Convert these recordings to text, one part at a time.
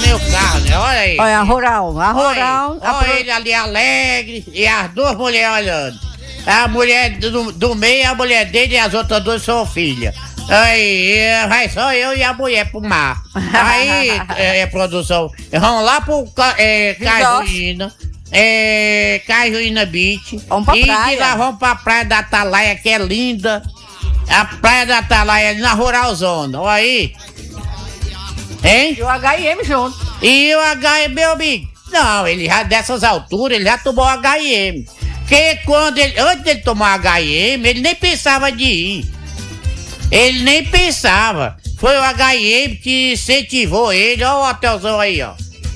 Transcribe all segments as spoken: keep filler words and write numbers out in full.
meu carro, né? Olha aí. Olha, a Rural, a Rural... Olha, a olha pro- ele ali alegre e as duas mulheres olhando. A mulher do, do meio, a mulher dele e as outras duas são filhas. Aí, vai só eu e a mulher pro mar. Aí, é, produção, vamos lá pro ca- é, Cajuína, é, Cajuína Beach. Vamos pra e praia. de lá vamos pra praia da Atalaia, que é linda. A praia da Atalaia ali na Rural Zona, olha aí. Hein? E o H I M junto. E o H I M, meu amigo? Não, ele já dessas alturas, ele já tomou H I M. Porque quando ele, antes dele tomar H I M, ele nem pensava de ir. Ele nem pensava. Foi o H I M que incentivou ele. Olha o hotelzão aí, ó.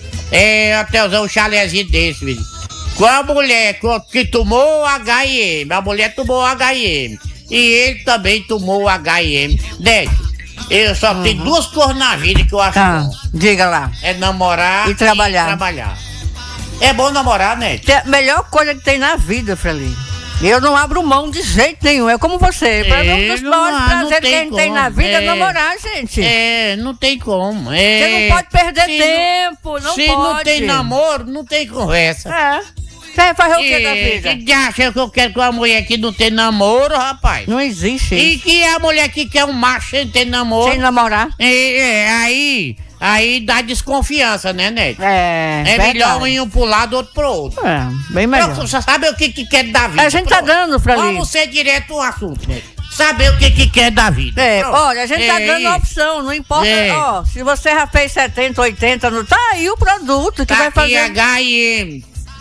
É, hotelzão, um chalézinho desse, filho. Com a mulher que tomou o H I M, a mulher tomou o H I M. E ele também tomou o H I M. Dete, eu só Uhum. tenho duas coisas na vida que eu acho Tá, bom. diga lá. É namorar E trabalhar. e trabalhar. É bom namorar, né? Que é a melhor coisa que tem na vida, Frelimo. Eu não abro mão de jeito nenhum, é como você. Pra mim, um dos não maiores há, não prazeres que tem a gente tem na como. vida é, É. namorar, gente. É, não tem como. É, Você não pode perder se tempo, não se pode. não tem namoro, não tem conversa. É. Você vai fazer o que da E vida? que acha que eu quero com uma mulher que não tem namoro, rapaz? Não existe E isso. que a mulher que quer um macho sem ter namoro? Sem namorar. É, é, aí, aí dá desconfiança, né, Neto? É, É melhor verdade. um pro lado, outro pro outro. É, bem melhor. Eu- Você sabe o que que quer da vida? A gente tá Pronto. dando, Frelimo. Vamos ser direto ao assunto, né? Saber o que que quer da vida. É, Pronto. olha, a gente tá É dando isso. opção, não importa, É. ó, se você já fez setenta, oitenta, não tá aí o produto que Tá vai aqui fazer. H I M.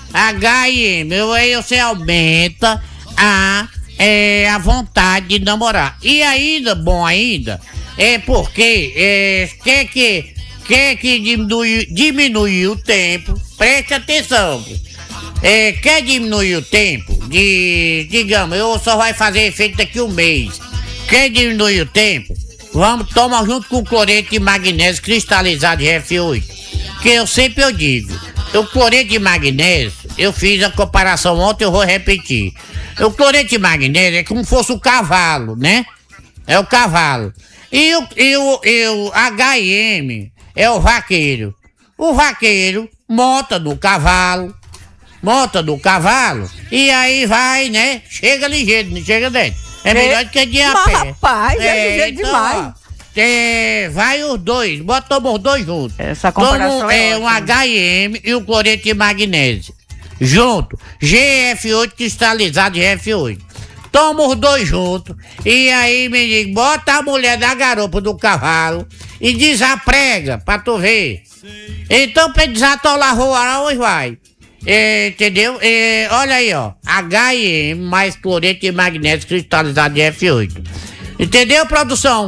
H I M. Eu- Aí você aumenta a, é, a vontade de namorar. E ainda, bom ainda, é porque é, quer que, quer que diminui, diminuir o tempo, preste atenção. É, quer diminuir o tempo de, digamos, eu só vai fazer efeito daqui um mês. Quer diminuir o tempo? Vamos tomar junto com o cloreto de magnésio cristalizado de F oito. Que eu sempre eu digo, o cloreto de magnésio, eu fiz a comparação ontem, eu vou repetir. O cloreto de magnésio é como se fosse o cavalo, né? É o cavalo. E o, e o, e o H I M é o vaqueiro. O vaqueiro monta no cavalo, monta no cavalo, e aí vai, né? Chega ligeiro, não chega dentro. É melhor do que de a Mas, pé. rapaz, é ligeiro demais. ó, é, vai os dois, bota toma os dois juntos. Essa comparação Toma, é é, um ótima. H I M e o cloreto de magnésio. Junto. G F oito cristalizado de F oito. Toma os dois juntos. E aí, menino, bota a mulher da garupa do cavalo e desaprega pra tu ver. Então, pra desatolar a rua, hoje vai. É, entendeu? É, olha aí, ó. H I M mais cloreto de magnésio cristalizado de F oito. Entendeu, produção?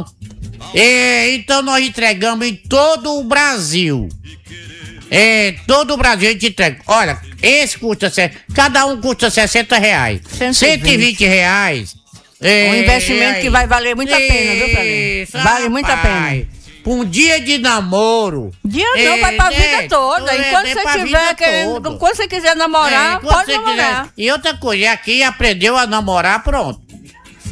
É, então nós entregamos em todo o Brasil. É, todo o Brasil a gente entrega. Olha, esse custa, se- cada um custa sessenta reais. cento e cento e vinte reais. É, Um investimento aí. que vai valer muito a pena, viu, Frelimo? Isso, Vale muito a rapaz. pena. Pra um dia de namoro. Dia não, É, vai pra né? vida toda. É, Enquanto é você pra tiver vida querendo, toda. quando você quiser namorar, É, quando pode você namorar. quiser. E outra coisa, aqui aprendeu a namorar, pronto.